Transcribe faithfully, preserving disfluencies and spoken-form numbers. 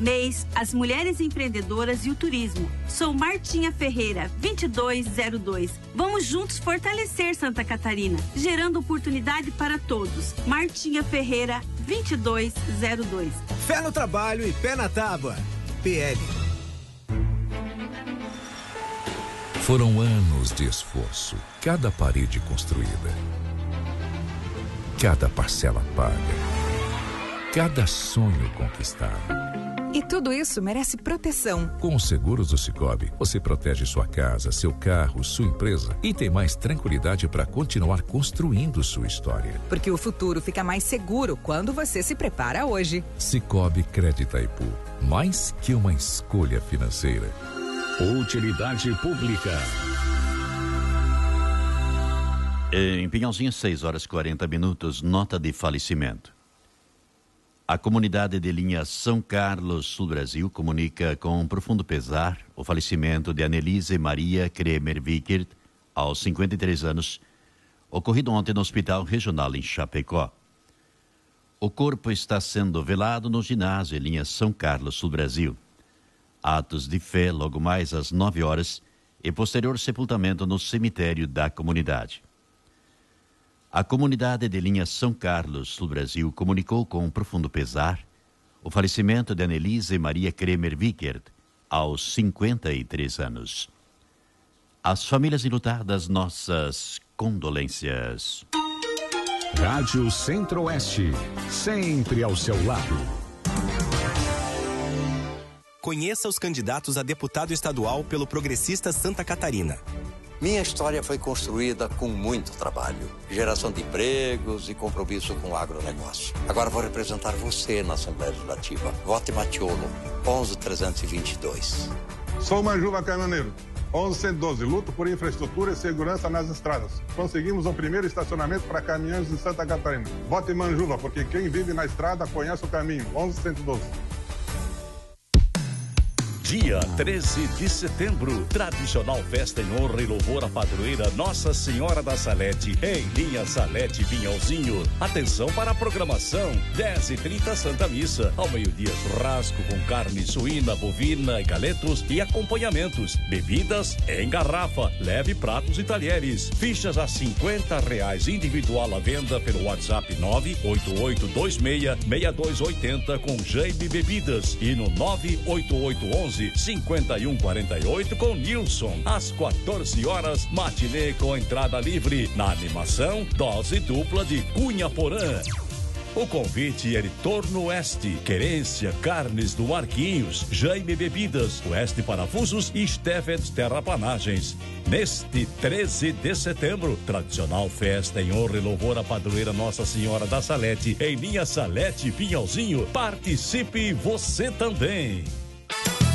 M E I, as mulheres empreendedoras e o turismo. Sou Martinha Ferreira, vinte e dois zero dois. Vamos juntos fortalecer Santa Catarina, gerando oportunidade para todos. Martinha Ferreira, vinte e dois zero dois. Fé no trabalho e pé na tábua. P L. Foram anos de esforço, cada parede construída, cada parcela paga, cada sonho conquistado. E tudo isso merece proteção. Com os seguros do Sicoob, você protege sua casa, seu carro, sua empresa e tem mais tranquilidade para continuar construindo sua história. Porque o futuro fica mais seguro quando você se prepara hoje. Sicoob Crédito Itaipu, mais que uma escolha financeira. Utilidade pública. Em Pinhalzinho, seis horas e quarenta minutos, nota de falecimento. A comunidade de linha São Carlos, Sul Brasil, comunica com profundo pesar o falecimento de Annelise Maria Kremer Wickert, aos cinquenta e três anos, ocorrido ontem no Hospital Regional em Chapecó. O corpo está sendo velado no ginásio em linha São Carlos, Sul Brasil. Atos de fé logo mais às nove horas e posterior sepultamento no cemitério da comunidade. A comunidade de linha São Carlos, Sul Brasil, comunicou com profundo pesar o falecimento de Annelise Maria Kremer Wickert, aos cinquenta e três anos. As famílias enlutadas, nossas condolências. Rádio Centro-Oeste, sempre ao seu lado. Conheça os candidatos a deputado estadual pelo Progressista Santa Catarina. Minha história foi construída com muito trabalho, geração de empregos e compromisso com o agronegócio. Agora vou representar você na Assembleia Legislativa. Vote Matiolo, onze trezentos e vinte e dois. Sou Manjuva Caminhoneiro, onze cento e doze. Luto por infraestrutura e segurança nas estradas. Conseguimos o primeiro estacionamento para caminhões em Santa Catarina. Vote Manjuva, porque quem vive na estrada conhece o caminho. onze cento e doze. Dia treze de setembro, tradicional festa em honra e louvor à padroeira Nossa Senhora da Salete, em linha Salete Pinhalzinho. Atenção para a programação, dez e trinta Santa Missa, ao meio-dia churrasco com carne suína, bovina e galetos e acompanhamentos, bebidas em garrafa, leve pratos e talheres, fichas a cinquenta reais, individual à venda pelo WhatsApp nove oito oito dois seis seis dois oito zero com Jaime Bebidas e no nove oito oito onze cinquenta e um quarenta e oito com Nilson. Às quatorze horas, matinê com entrada livre. Na animação, dose dupla de Cunha Porã. O convite é de Torno Oeste, Querência, Carnes do Marquinhos, Jaime Bebidas, Oeste Parafusos e Steffens Terrapanagens. Neste treze de setembro, tradicional festa em honra e louvor à padroeira Nossa Senhora da Salete, em linha Salete Pinhalzinho. Participe você também!